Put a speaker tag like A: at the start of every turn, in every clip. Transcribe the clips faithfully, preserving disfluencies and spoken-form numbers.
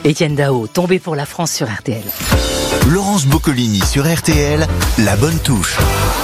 A: Étienne Dao, tombé pour la France sur R T L.
B: Laurence Boccolini sur R T L, la bonne touche.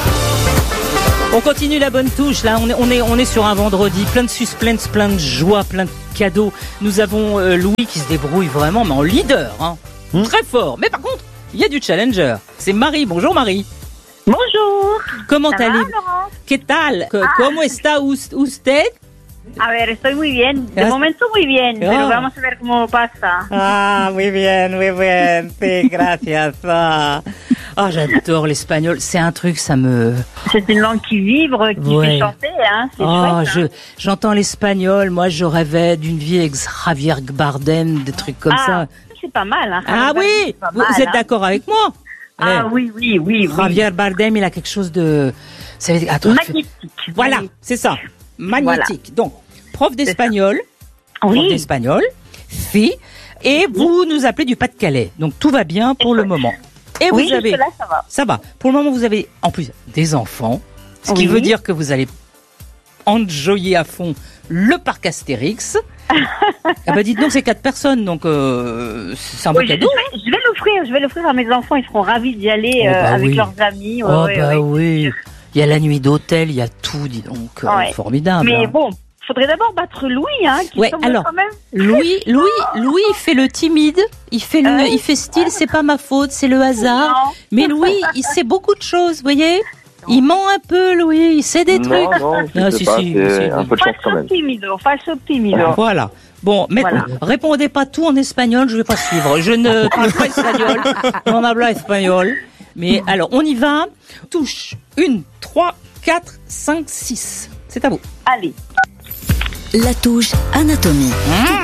A: On continue la bonne touche, là on est, on est, on est sur un vendredi, plein de suspense, plein de joie, plein de cadeaux. Nous avons euh, Louis qui se débrouille vraiment, mais en leader, hein. Mmh. Très fort. Mais par contre, il y a du challenger. C'est Marie. Bonjour Marie.
C: Bonjour.
A: Comment
C: Ça
A: allez-vous?
C: va,
A: ¿Qué tal?
C: Ah.
A: ¿Cómo está usted?
C: A ver, estoy muy bien. De
A: Ah.
C: momento muy bien,
A: Ah.
C: pero vamos a ver cómo pasa.
A: Ah, muy bien, muy bien. Sí, gracias. Ah, ah, j'adore l'espagnol. C'est un truc, ça me...
C: C'est une langue qui vibre, qui
A: Ouais.
C: fait chanter, hein. C'est
A: Oh,
C: chouette,
A: je,
C: hein.
A: j'entends l'espagnol. Moi, je rêvais d'une vie avec Javier Bardem, des trucs comme
C: Ah,
A: ça.
C: c'est pas mal, hein.
A: Ah oui,
C: C'est pas
A: vous,
C: mal,
A: vous êtes
C: hein.
A: d'accord avec moi?
C: Ah
A: Eh,
C: oui, oui, oui, oui.
A: Javier Bardem, il a quelque chose de... Ça veut dire- attends,
C: Magnifique.
A: voilà,
C: Magnifique.
A: c'est ça. Magnétique. Donc, prof d'espagnol, prof
C: Oui.
A: d'espagnol, fille, et vous nous appelez du Pas-de-Calais. Donc, tout va bien pour le moment. Et vous
C: Oui,
A: avez...
C: jusque-là, ça va.
A: Ça va. Pour le moment, vous avez, en plus, des enfants. Ce qui
C: Oui.
A: veut dire que vous allez enjoyer à fond le parc Astérix. Ah bah dites donc, c'est quatre personnes, donc euh, c'est un beau
C: Oui, je,
A: cadeau.
C: vais, je vais l'offrir, je vais l'offrir à mes enfants. Ils seront ravis d'y aller
A: Oh,
C: euh,
A: bah
C: avec
A: oui.
C: leurs amis. Ouais,
A: Oh
C: ouais,
A: bah
C: ouais.
A: oui. Il y a la nuit d'hôtel, il y a tout, dis donc. euh,
C: Ouais.
A: Formidable.
C: Mais
A: hein.
C: bon, faudrait d'abord battre Louis, hein, qui
A: Ouais,
C: semble
A: alors,
C: quand même.
A: Louis, Louis, Louis, il fait le timide, il fait le,
C: Euh.
A: il fait style, c'est pas ma faute, c'est le hasard.
C: Non.
A: Mais Louis, il sait beaucoup de choses, vous voyez. Il ment un peu, Louis, il sait des
D: non,
A: trucs.
D: non, je
A: Ah,
D: sais
A: si,
D: pas,
A: si,
D: c'est
A: si,
D: un
A: oui.
D: peu de chance quand
C: Falso
D: même.
C: timido, falso timido.
A: Voilà. Bon, maintenant,
C: Voilà.
A: répondez pas tout en espagnol, je vais pas suivre. Je ne parle pas espagnol, non habla espagnol. Mais alors, on y va. Touche. Une, trois, quatre, cinq, six. C'est à vous.
C: Allez.
E: La touche anatomie.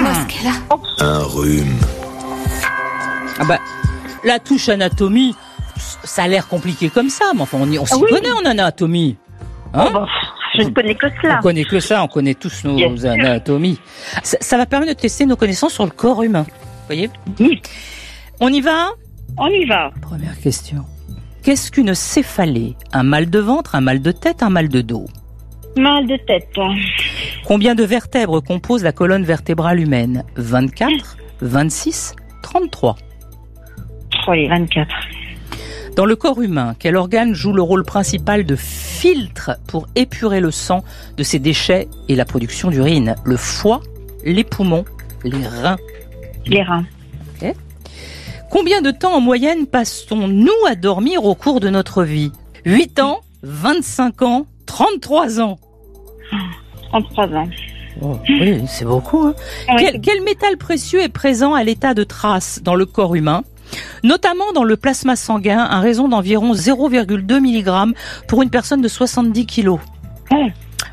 B: Un rhume.
A: Ah bah, la touche anatomie, ça a l'air compliqué comme ça, mais enfin, on, y- on s'y
C: Ah oui.
A: connaît en anatomie. Hein?
C: Bon, je ne connais que cela.
A: On connaît que ça, on connaît tous nos
C: Bien sûr.
A: anatomies. Ça, ça va permettre de tester nos connaissances sur le corps humain. Vous voyez?
C: Oui.
A: On y va?
C: On y va.
A: Première question. Qu'est-ce qu'une céphalée? Un mal de ventre, un mal de tête, un mal de dos?
C: Mal de tête.
A: Combien de vertèbres composent la colonne vertébrale humaine? vingt-quatre, vingt-six, trente-trois.
C: Oh, les vingt-quatre.
A: Dans le corps humain, quel organe joue le rôle principal de filtre pour épurer le sang de ses déchets et la production d'urine? Le foie, les poumons, les reins.
C: Les reins.
A: Combien de temps en moyenne passons-nous à dormir au cours de notre vie? huit ans, vingt-cinq ans, trente-trois ans.
C: trente-trois ans.
A: Oh, oui, c'est beaucoup. Hein.
C: Oui.
A: Quel, quel métal précieux est présent à l'état de trace dans le corps humain, notamment dans le plasma sanguin, à raison d'environ zéro virgule deux milligrammes pour une personne de soixante-dix kilos?
C: Oh.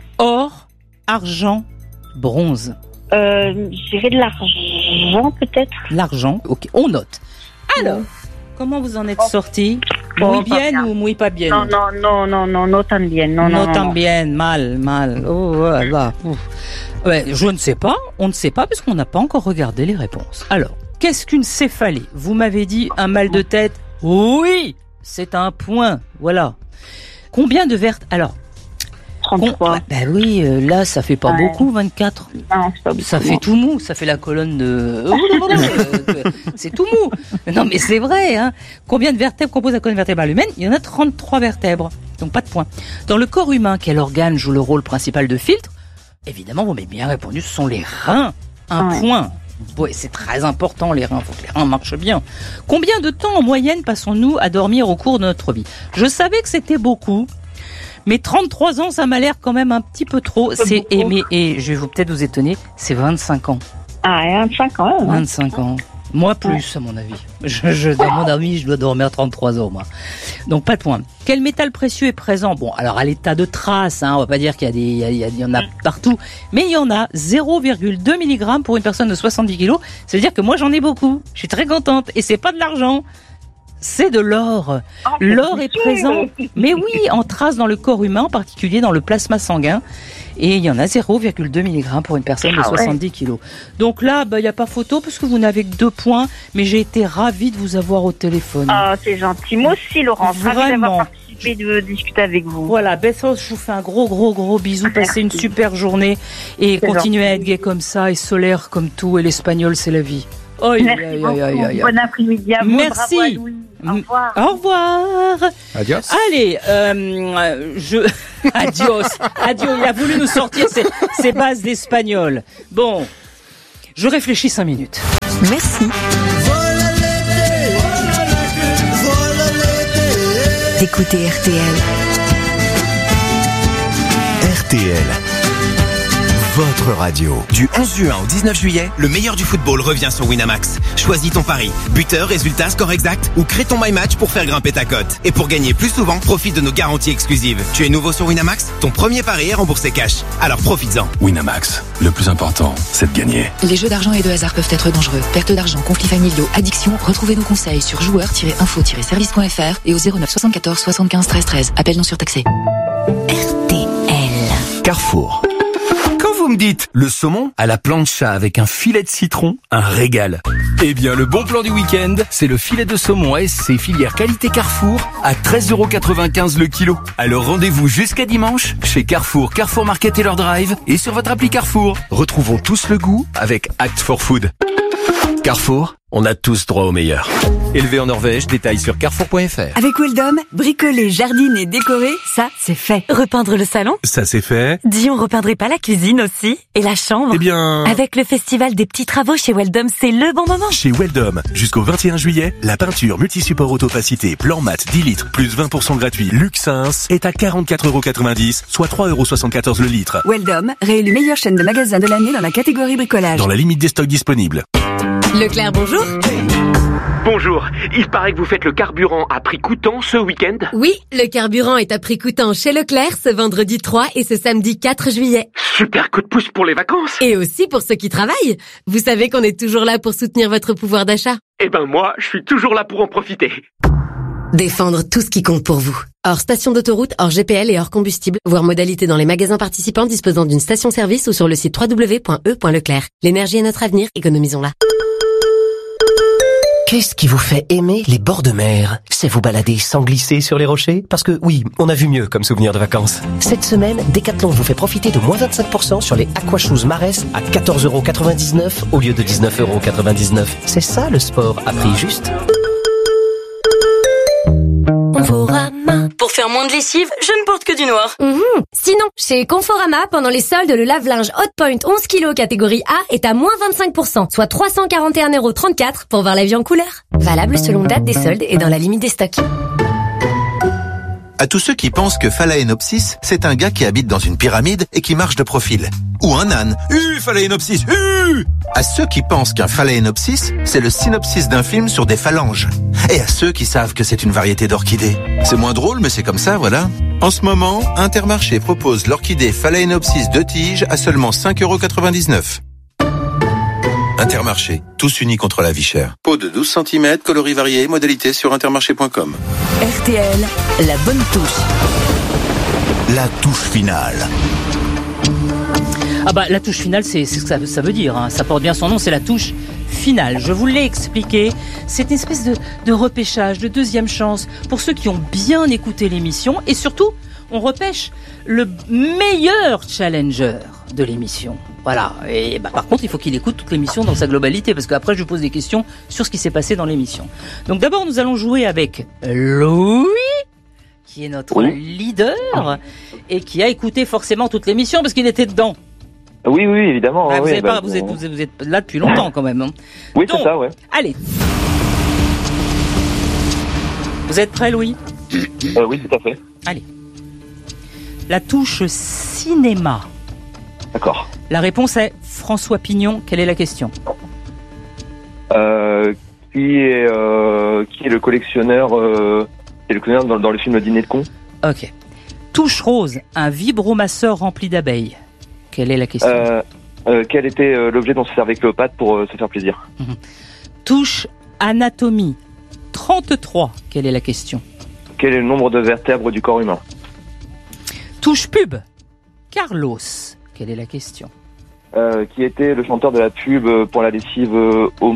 A: Or, argent, bronze.
C: Euh, j'irais de l'argent, peut-être.
A: L'argent, ok, on note. Alors, comment vous en êtes
C: Oh.
A: sorti?
C: Oh,
A: Muy
C: pas
A: bien
C: bien.
A: ou muy pas bien?
C: Non, non, non, non, non, no tan bien. Non, non,
A: No
C: non,
A: tan
C: non.
A: bien, mal, mal. Oh, ouais, là, ouf. Ouais, je ne sais pas, on ne sait pas parce qu'on n'a pas encore regardé les réponses. Alors, qu'est-ce qu'une céphalée? Vous m'avez dit un mal de tête? Oui, c'est un point, voilà. Combien de vertes? Alors, con-
C: trente-trois.
A: bah oui, euh, là, ça fait pas
C: Ouais.
A: beaucoup, vingt-quatre.
C: Non, c'est pas beaucoup.
A: Ça fait tout mou, ça fait la colonne de... Euh, c'est tout mou. Non, mais c'est vrai, hein. Combien de vertèbres composent la colonne vertébrale humaine? Il y en a trente-trois vertèbres, donc pas de point. Dans le corps humain, quel organe joue le rôle principal de filtre? Évidemment, vous m'avez bien répondu, ce sont les reins. Un
C: Ouais.
A: point. Ouais, c'est très important, les reins. Faut que les reins marchent bien. Combien de temps en moyenne passons-nous à dormir au cours de notre vie? Je savais que c'était beaucoup. Mais trente-trois ans, ça m'a l'air quand même un petit peu trop.
C: peu
A: C'est, et,
C: beaucoup.
A: mais, et je vais vous peut-être vous étonner, c'est vingt-cinq ans.
C: Ah, et vingt-cinq ans, hein.
A: vingt-cinq ans. Moi plus, à mon avis. Je, je, dans mon avis, je dois dormir trente-trois ans, moi. Donc, pas de point. Quel métal précieux est présent? Bon, alors, à l'état de trace, hein, on va pas dire qu'il y a des, il y, a- il y a- il y en a partout, mais il y en a zéro virgule deux milligrammes pour une personne de soixante-dix kilos. Ça veut dire que moi, j'en ai beaucoup. Je suis très contente. Et c'est pas de l'argent. C'est de l'or.
C: Oh,
A: L'or est
C: c'est
A: présent,
C: sûr.
A: mais oui, en trace dans le corps humain, en particulier dans le plasma sanguin. Et il y en a zéro virgule deux milligrammes pour une personne de
C: Ah ouais.
A: soixante-dix kilos. Donc là, bah, il n'y a pas photo parce que vous n'avez que deux points, mais j'ai été ravie de vous avoir au téléphone.
C: Ah, c'est gentil. Moi aussi, Laurence. Ravie
A: Vraiment.
C: d'avoir participé, de discuter avec vous.
A: Voilà, Bessos, je vous fais un gros, gros, gros bisou. Passez une
C: Merci.
A: super journée et
C: C'est
A: continuez à être
C: gentil.
A: gai comme ça et solaire comme tout. Et l'espagnol, c'est la vie. Oh,
C: Merci
A: aïe,
C: beaucoup.
A: aïe, aïe, aïe, aïe.
C: Bon après-midi à vous.
A: Merci.
C: Bravo à Louis. Au revoir.
A: Au revoir.
D: Adios.
A: Allez, euh, je... Adios. Adios. Il a voulu nous sortir ses, ses bases d'espagnol. Bon, je réfléchis cinq minutes.
E: Merci. D'écouter R T L.
B: R T L, votre radio.
F: Du onze juin au dix-neuf juillet, le meilleur du football revient sur Winamax. Choisis ton pari. Buteur, résultat, score exact ou crée ton My Match pour faire grimper ta cote. Et pour gagner plus souvent, profite de nos garanties exclusives. Tu es nouveau sur Winamax? Ton premier pari est remboursé cash. Alors profites-en.
G: Winamax, le plus important, c'est de gagner.
H: Les jeux d'argent et de hasard peuvent être dangereux. Perte d'argent, conflits familiaux, addiction. Retrouvez nos conseils sur joueurs tiret info tiret service point f r et au zéro neuf soixante-quatorze soixante-quinze treize treize. Appel non surtaxé.
E: R T L.
B: Carrefour.
D: Quand vous me dites le saumon à la plancha avec un filet de citron, un régal. Eh bien, le bon plan du week-end, c'est le filet de saumon A S C filière qualité Carrefour à treize euros quatre-vingt-quinze le kilo. Alors rendez-vous jusqu'à dimanche chez Carrefour, Carrefour Market et leur drive et sur votre appli Carrefour. Retrouvons tous le goût avec Act for Food. Carrefour, on a tous droit au meilleur. Élevé en Norvège, détails sur carrefour point f r.
E: Avec Weldom, bricoler, jardiner, décorer, ça, c'est fait.
I: Repeindre le salon?
D: Ça c'est fait.
I: Dis, on repeindrait pas la cuisine aussi? Et la chambre?
D: Eh bien...
I: Avec le festival des petits travaux chez Weldom, c'est le bon moment.
G: Chez Weldom, jusqu'au vingt et un juillet, la peinture multisupport autopacité plan mat dix litres plus vingt pour cent gratuit Luxins est à quarante-quatre euros quatre-vingt-dix, soit trois euros soixante-quatorze le litre.
E: Weldom, réélu meilleure chaîne de magasins de l'année dans la catégorie bricolage.
G: Dans la limite des stocks disponibles.
I: Leclerc, bonjour.
J: Bonjour, il paraît que vous faites le carburant à prix coûtant ce week-end?
K: Oui, le carburant est à prix coûtant chez Leclerc ce vendredi trois et ce samedi quatre juillet.
J: Super coup de pouce pour les vacances.
K: Et aussi pour ceux qui travaillent. Vous savez qu'on est toujours là pour soutenir votre pouvoir d'achat.
J: Eh ben moi, je suis toujours là pour en profiter.
K: Défendre tout ce qui compte pour vous. Hors station d'autoroute, hors G P L et hors combustible. Voir modalité dans les magasins participants disposant d'une station-service ou sur le site w w w point e point leclerc. L'énergie est notre avenir, économisons-la.
L: Qu'est-ce qui vous fait aimer les bords de mer? C'est vous balader sans glisser sur les rochers? Parce que oui, on a vu mieux comme souvenir de vacances. Cette semaine, Decathlon vous fait profiter de moins vingt-cinq pour cent sur les Aquashoes Marès à quatorze euros quatre-vingt-dix-neuf au lieu de dix-neuf euros quatre-vingt-dix-neuf. C'est ça le sport à prix juste.
I: Conforama. Pour faire moins de lessive, je ne porte que du noir.
K: Mmh. Sinon, chez Conforama, pendant les soldes, le lave-linge Hotpoint onze kilos catégorie A est à moins vingt-cinq pour cent, soit trois cent quarante et un euros trente-quatre pour voir la vie en couleur. Valable selon date des soldes et dans la limite des stocks.
B: À tous ceux qui pensent que Phalaenopsis, c'est un gars qui habite dans une pyramide et qui marche de profil. Ou un âne. Uh, Phalaenopsis, uh À ceux qui pensent qu'un Phalaenopsis, c'est le synopsis d'un film sur des phalanges. Et à ceux qui savent que c'est une variété d'orchidées. C'est moins drôle, mais c'est comme ça, voilà. En ce moment, Intermarché propose l'orchidée Phalaenopsis de tige à seulement cinq euros quatre-vingt-dix-neuf. Intermarché, tous unis contre la vie chère. Pot de douze centimètres, coloris variés, modalité sur intermarché point com.
E: R T L, la bonne touche.
B: La touche finale.
A: Ah bah la touche finale, c'est, c'est ce que ça, ça veut dire, hein. Ça porte bien son nom, c'est la touche finale. Je vous l'ai expliqué, c'est une espèce de, de repêchage, de deuxième chance pour ceux qui ont bien écouté l'émission et surtout, on repêche le meilleur challenger de l'émission. Voilà. Et bah, par contre, il faut qu'il écoute toute l'émission dans sa globalité, parce qu'après, je lui pose des questions sur ce qui s'est passé dans l'émission. Donc d'abord, nous allons jouer avec Louis, qui est notre oui. leader, et qui a écouté forcément toute l'émission, parce qu'il était dedans.
M: Oui, oui, évidemment.
A: Ah, vous,
M: oui,
A: avez
M: bah,
A: pas, vous, êtes, vous, êtes, vous êtes là depuis longtemps, quand même. Hein.
M: Oui,
A: Donc,
M: c'est ça, ouais.
A: Allez. Vous êtes prêts, Louis ?
M: euh, Oui, tout à fait.
A: Allez. La touche cinéma.
M: D'accord.
A: La réponse est François Pignon. Quelle est la question ?
M: euh, qui, est, euh, qui est le collectionneur, euh, qui est le collectionneur dans, dans le film Le Dîner de con ?
A: Ok. Touche rose, un vibromasseur rempli d'abeilles. Quelle est la question ?
M: euh, euh, Quel était euh, l'objet dont se servait Cléopâtre pour euh, se faire plaisir ?
A: mmh. Touche anatomie, trente-trois. Quelle est la question ?
M: Quel est le nombre de vertèbres du corps humain ?
A: Touche pub, Carlos. Quelle est la question ?
M: euh, Qui était le chanteur de la pub pour la lessive euh, Homo ?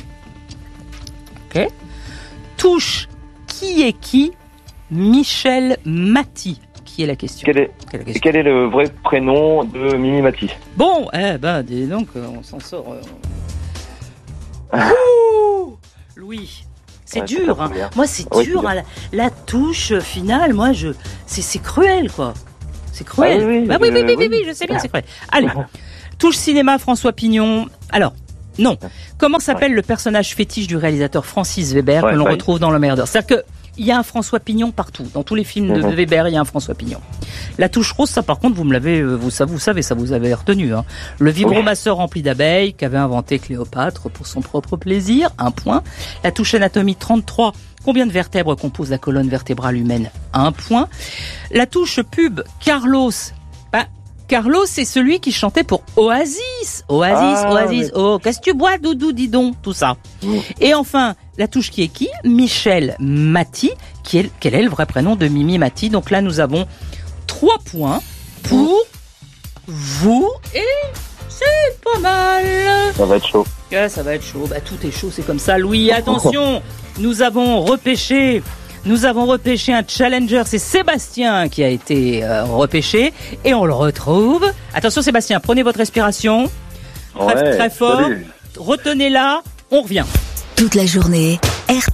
A: Ok. Touche qui est qui ? Michel Maty. Qui est la question ?
M: Quel est,
A: quelle est, la question
M: quel est le vrai prénom de Mimi Maty ?
A: Bon, eh ben, dis donc, on s'en sort. Euh... Ouh, Louis, c'est
M: Ouais,
A: dur.
M: c'est
A: Hein.
M: bien.
A: Moi, c'est
M: Oui,
A: dur.
M: c'est
A: Hein, la, la touche finale, moi, je, c'est, c'est cruel, quoi. C'est cruel.
M: Ah oui, oui,
A: bah oui,
M: je-
A: oui, oui, oui,
M: oui.
A: oui, je sais bien, c'est cruel. Allez, touche cinéma, François Pignon. Alors, non. Comment s'appelle le personnage fétiche du réalisateur Francis Weber
M: Ouais,
A: que l'on
M: ouais.
A: retrouve dans Le Meilleur? C'est-à-dire que il y a un François Pignon partout. Dans tous les films de
M: Mhm.
A: Weber, il y a un François Pignon. La touche rose, ça par contre, vous me l'avez, euh, vous, ça, vous savez, ça vous avez retenu. Hein. Le vibromasseur rempli d'abeilles qu'avait inventé Cléopâtre pour son propre plaisir, un point. La touche anatomie trente-trois. Combien de vertèbres composent la colonne vertébrale humaine? Un point. La touche pub Carlos. Bah, Carlos, c'est celui qui chantait pour Oasis. Oasis,
M: Ah,
A: Oasis.
M: mais-
A: Oh, qu'est-ce que tu bois, Doudou, dis donc, tout ça. Et enfin, la touche qui est qui? Michel Maty, qui est, quel est le vrai prénom de Mimi Maty? Donc là, nous avons trois points pour vous et c'est pas mal.
M: Ça va être chaud.
A: Ouais, ça va être chaud. Bah, tout est chaud, c'est comme ça. Louis, attention, nous avons repêché, nous avons repêché un challenger. C'est Sébastien qui a été euh, repêché et on le retrouve. Attention, Sébastien, prenez votre respiration très,
N: Ouais,
A: très fort.
N: salut.
A: Retenez-la. On revient.
O: Toute la journée, R